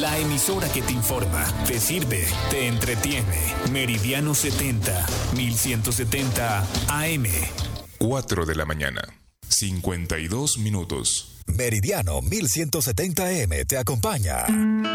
La emisora que te informa, te sirve, te entretiene. Meridiano 70, 1170 AM. 4 de la mañana, 52 minutos. Meridiano 1170 AM te acompaña.